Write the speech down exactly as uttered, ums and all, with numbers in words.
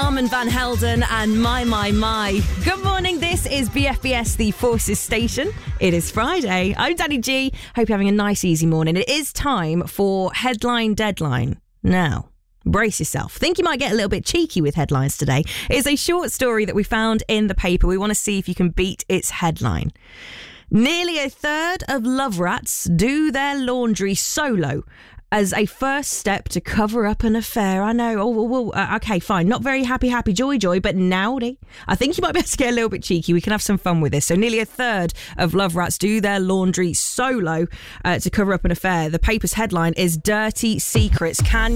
Armand Van Helden and My My My. Good morning, this is B F B S, the Forces Station. It is Friday. I'm Danny G. Hope you're having a nice, easy morning. It is time for Headline Deadline. Now, brace yourself. Think you might get a little bit cheeky with headlines today. It's a short story that we found in the paper. We want to see if you can beat its headline. Nearly a third of love rats do their laundry solo as a first step to cover up an affair. I know. Oh, well, well uh, okay, fine. Not very happy, happy, joy, joy, but nowdy. I think you might be able to get a little bit cheeky. We can have some fun with this. So nearly a third of love rats do their laundry solo uh, to cover up an affair. The paper's headline is Dirty Secrets. Can